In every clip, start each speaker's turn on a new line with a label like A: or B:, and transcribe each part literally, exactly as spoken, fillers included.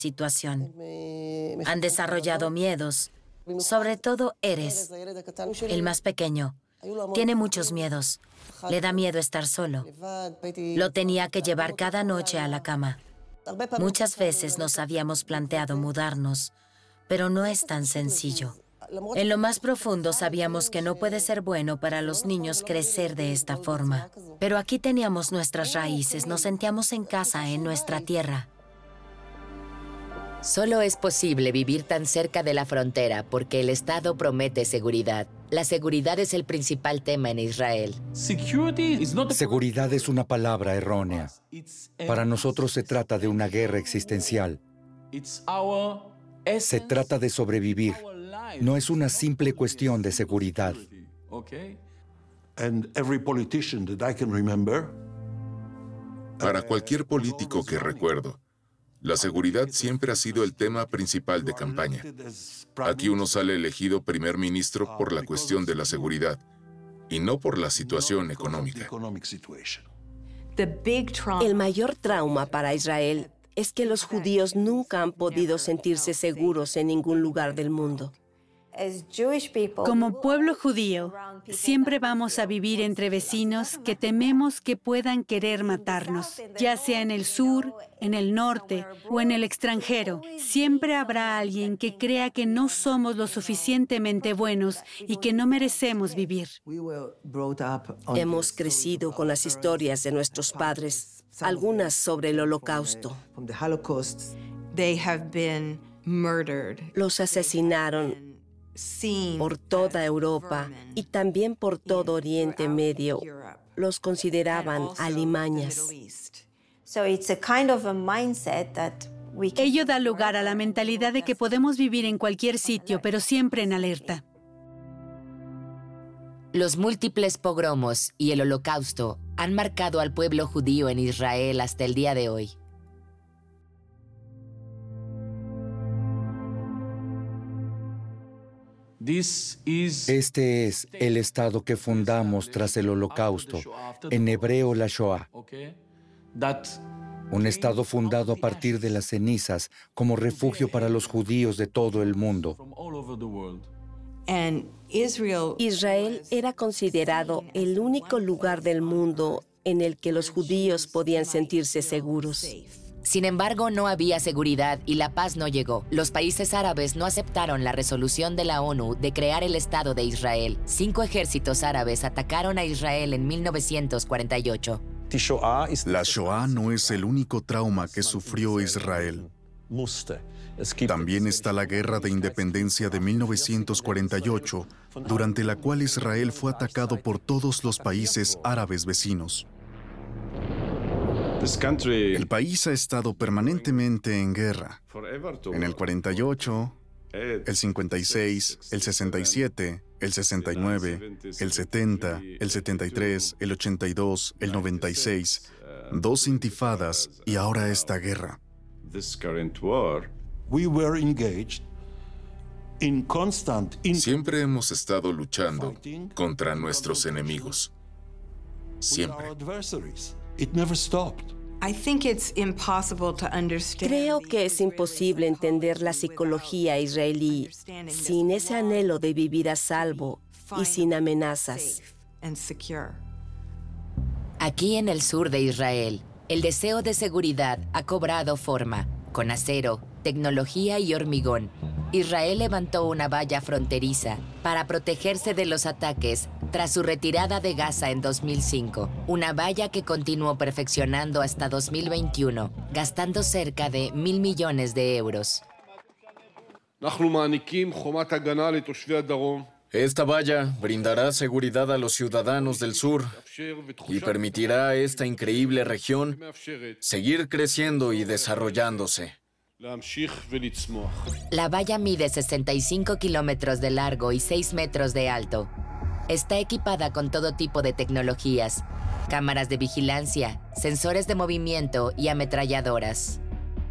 A: situación. Han desarrollado miedos, sobre todo Erez, el más pequeño. Tiene muchos miedos. Le da miedo estar solo. Lo tenía que llevar cada noche a la cama. Muchas veces nos habíamos planteado mudarnos, pero no es tan sencillo. En lo más profundo sabíamos que no puede ser bueno para los niños crecer de esta forma. Pero aquí teníamos nuestras raíces, nos sentíamos en casa, en nuestra tierra.
B: Solo es posible vivir tan cerca de la frontera porque el Estado promete seguridad. La seguridad es el principal tema en Israel.
C: Seguridad es una palabra errónea. Para nosotros se trata de una guerra existencial. Se trata de sobrevivir. No es una simple cuestión de seguridad.
D: Para cualquier político que recuerdo, la seguridad siempre ha sido el tema principal de campaña. Aquí uno sale elegido primer ministro por la cuestión de la seguridad y no por la situación económica.
E: El mayor trauma para Israel es que los judíos nunca han podido sentirse seguros en ningún lugar del mundo.
F: Como pueblo judío, siempre vamos a vivir entre vecinos que tememos que puedan querer matarnos, ya sea en el sur, en el norte o en el extranjero. Siempre habrá alguien que crea que no somos lo suficientemente buenos y que no merecemos vivir.
E: Hemos crecido con las historias de nuestros padres, algunas sobre el Holocausto. Los asesinaron por toda Europa y también por todo Oriente Medio. Los consideraban alimañas.
F: Ello da lugar a la mentalidad de que podemos vivir en cualquier sitio, pero siempre en alerta.
B: Los múltiples pogromos y el Holocausto han marcado al pueblo judío en Israel hasta el día de hoy.
C: Este es el Estado que fundamos tras el Holocausto, en hebreo la Shoah. Un Estado fundado a partir de las cenizas como refugio para los judíos de todo el mundo.
E: Israel era considerado el único lugar del mundo en el que los judíos podían sentirse seguros.
B: Sin embargo, no había seguridad y la paz no llegó. Los países árabes no aceptaron la resolución de la ONU de crear el Estado de Israel. Cinco ejércitos árabes atacaron a Israel en mil novecientos cuarenta y ocho.
G: La Shoah no es el único trauma que sufrió Israel. También está la Guerra de Independencia de mil novecientos cuarenta y ocho, durante la cual Israel fue atacado por todos los países árabes vecinos. El país ha estado permanentemente en guerra. En el cuarenta y ocho, el cincuenta y seis, el sesenta y siete, el sesenta y nueve, el setenta, el setenta y tres, el ochenta y dos, el noventa y seis, dos intifadas y ahora esta guerra.
D: Siempre hemos estado luchando contra nuestros enemigos. Siempre.
E: Creo que es imposible entender la psicología israelí sin ese anhelo de vivir a salvo y sin amenazas.
B: Aquí en el sur de Israel, el deseo de seguridad ha cobrado forma. Con acero, tecnología y hormigón, Israel levantó una valla fronteriza para protegerse de los ataques tras su retirada de Gaza en dos mil cinco. Una valla que continuó perfeccionando hasta dos mil veintiuno, gastando cerca de mil millones de euros.
H: Esta valla brindará seguridad a los ciudadanos del sur y permitirá a esta increíble región seguir creciendo y desarrollándose.
B: La valla mide sesenta y cinco kilómetros de largo y seis metros de alto. Está equipada con todo tipo de tecnologías, cámaras de vigilancia, sensores de movimiento y ametralladoras.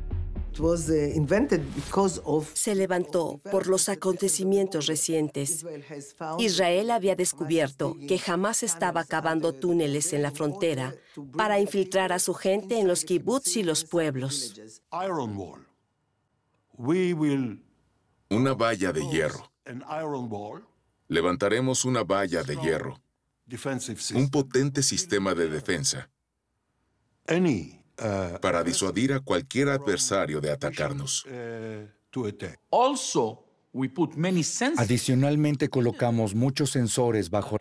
E: Se levantó por los acontecimientos recientes. Israel había descubierto que jamás estaba cavando túneles en la frontera para infiltrar a su gente en los kibbutz y los pueblos.
D: Una valla de hierro. Levantaremos una valla de hierro. Un potente sistema de defensa para disuadir a cualquier adversario de atacarnos.
C: Adicionalmente, colocamos muchos sensores bajo